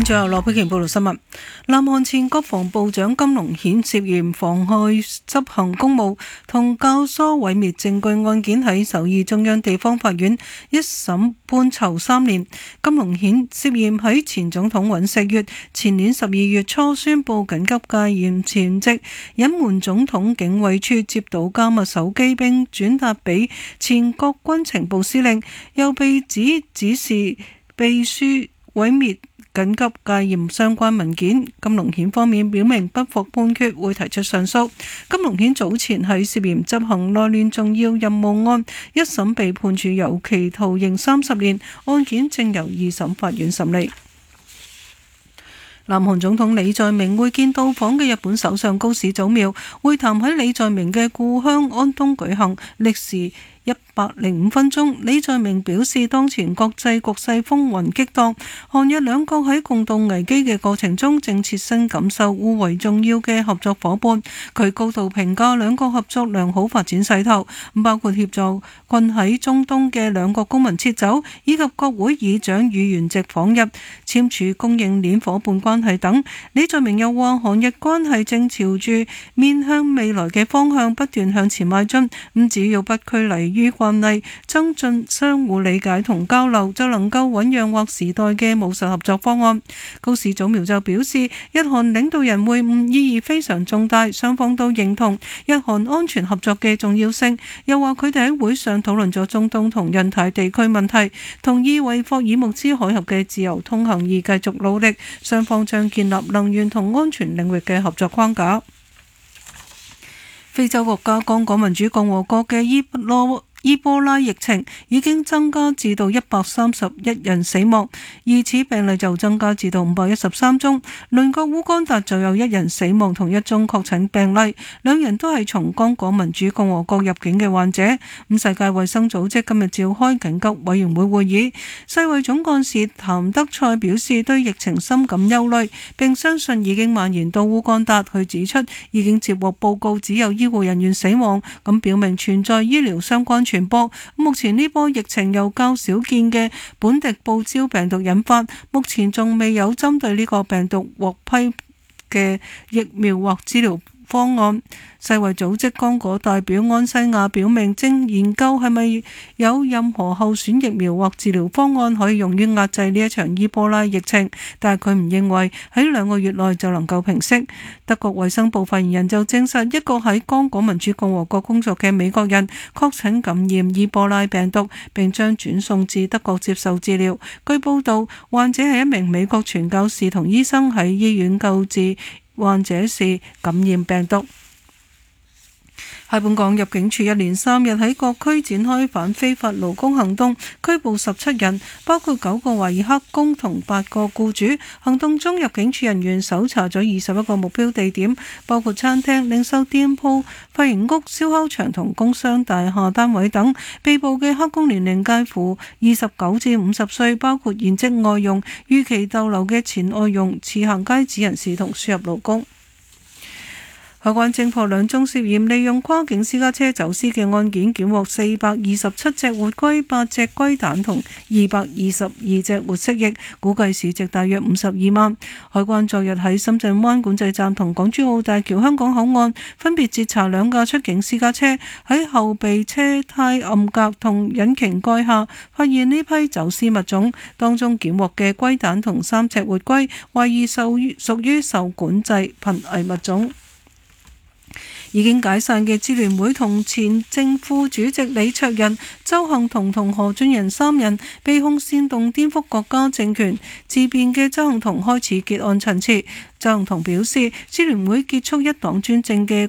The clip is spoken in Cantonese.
最後，羅佩瓊報道新聞。南韓前國防部長金龍顯涉嫌妨害執行公務同教唆毀滅證據案件喺首爾中央地方法院一審判囚3年。金龍顯涉嫌喺前總統尹錫悅前年12月初宣布緊急戒嚴前夕，隱瞞總統警衛處接到加密手機並轉達俾前國軍情報司令，又被指示秘書毀滅緊急戒嚴相關文件。金龍顯方面表明不服判決，會提出上訴。金龍顯早前喺涉嫌執行內亂重要任務案一審被判處有期徒刑30年，案件正由二審法院審理。南韓總統李在明會見到訪嘅日本首相高市早苗，會談喺李在明嘅故鄉安東舉行，歷時105分鐘。李在明表示，當前國際局勢風雲激盪，韓日兩國喺共度危機嘅過程中，正切身感受互為重要嘅合作夥伴。佢高度評價兩國合作良好發展勢頭，包括協助困喺中東嘅兩國公民撤走，以及國會議長與原籍訪日、簽署供應鏈夥伴關係等。李在明又話，韓日關係正朝住面向未來嘅方向不斷向前邁進，只要不拘泥於慣例，增進相互理解同交流，就能夠醞釀劃時代嘅務實合作方案。高市早苗就表示，日韓領導人會晤意義非常重大，雙方都認同日韓安全合作嘅重要性。又話佢哋喺會上討論咗中東同印太地區問題，同意為霍爾木茲海峽嘅自由通行而繼續努力。雙方將建立能源同安全領域嘅合作框架。非洲國家剛果民主共和國嘅伊波拉疫情已經增加至到131人死亡，疑似病例就增加至到513宗。鄰國烏干達就有1人死亡同1宗確診病例，兩人都係從剛果民主共和國入境嘅患者。世界衛生組織今日召開緊急委員會會議，世衛總幹事譚德塞表示對疫情深感憂慮，並相信已經蔓延到烏干達。佢指出已經接獲報告只有醫護人員死亡，咁表明存在醫療相關傳播。目前呢波疫情由較少見嘅本地報招病毒引發，目前仲未有針對呢個病毒獲批嘅疫苗或治療方案。世衛組織剛果代表安西亞表明，正研究係咪有任何候選疫苗或治療方案可以用於壓制呢一場伊波拉疫情，但係佢唔認為喺2個月內就能夠平息。德國衛生部發言人就證實，一個喺剛果民主共和國工作嘅美國人確診感染伊波拉病毒，並將轉送至德國接受治療。據報道，患者係一名美國傳教士同醫生喺醫院救治患者時感染病毒。喺本港入境處一連3日喺各區展開反非法勞工行動，拘捕17人，包括9個懷疑黑工同8個僱主。行動中，入境處人員搜查咗21個目標地點，包括餐廳、零售店鋪、髮型屋、燒烤場同工商大廈單位等。被捕嘅黑工年齡介乎29至50歲，包括現職外傭、逾期逗留嘅前外傭、持行街紙人士同輸入勞工。海關偵破2宗涉嫌利用跨境私家車走私嘅案件，檢獲427隻活龜、8隻龜蛋同222隻活蜥蜴，估計市值大約52萬。海關昨日喺深圳灣管制站同港珠澳大橋香港口岸分別截查2架出境私家車，喺後備車胎暗格同引擎蓋下發現呢批走私物種，當中檢獲嘅龜蛋同3隻活龜懷疑屬於受管制瀕危物種。已經解散嘅支聯會同前正副主席李卓人、鄒幸彤同何俊仁3人被控煽動顛覆國家政權。自辯嘅鄒幸彤開始結案陳詞。鄒幸彤表示，支聯會結束一黨專政嘅